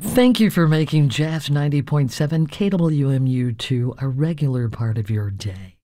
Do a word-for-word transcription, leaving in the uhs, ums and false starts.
Thank you for making Jazz ninety point seven K W M U two a regular part of your day.